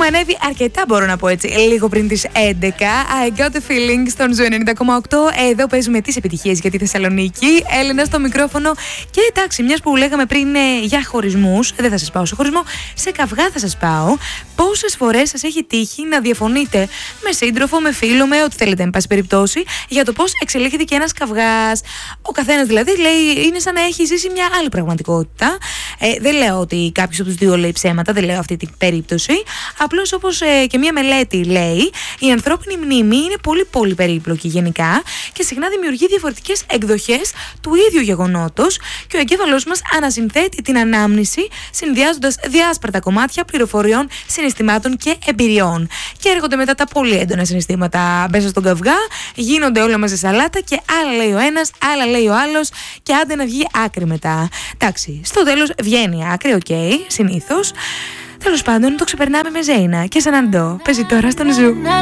ανέβει αρκετά, μπορώ να πω έτσι, λίγο πριν τις 11. I got the feeling στον Ζου 90,8. Εδώ παίζουμε τις επιτυχίες για τη Θεσσαλονίκη. Έλενα στο μικρόφωνο. Και εντάξει, μιας που λέγαμε πριν για χωρισμούς, δεν θα σας πάω σε χωρισμό, σε καυγά θα σας πάω. Πόσες φορές σας έχει τύχει να διαφωνείτε με σύντροφο, με φίλο, με ό,τι θέλετε, εν πάση περιπτώσει, για το πώς εξελίχθηκε και ένας καυγάς. Ο καθένας δηλαδή λέει, είναι σαν να έχει ζήσει μια άλλη πραγματικότητα. Δεν λέω ότι κάποιος από τους δύο λέει ψέματα, δεν λέω αυτή την περίπτωση. Απλώς, όπως και μια μελέτη λέει, η ανθρώπινη μνήμη είναι πολύ περίπλοκη γενικά και συχνά δημιουργεί διαφορετικές εκδοχές του ίδιου γεγονότος και ο εγκέφαλός μας ανασυνθέτει την ανάμνηση συνδυάζοντας διάσπαρτα κομμάτια πληροφοριών, συναισθημάτων και εμπειριών. Και έρχονται μετά τα πολύ έντονα συναισθήματα μέσα στον καυγά, γίνονται όλα μαζί σαλάτα και άλλα λέει ο ένας, άλλα λέει ο άλλος και άντε να βγει άκρη μετά. Εντάξει, στο τέλος βγαίνει άκρη, οκ, συνήθως. Τέλος πάντων, το ξεπερνάμε με Ζέινα και σαν αντό. Παίζει τώρα στον Ζου.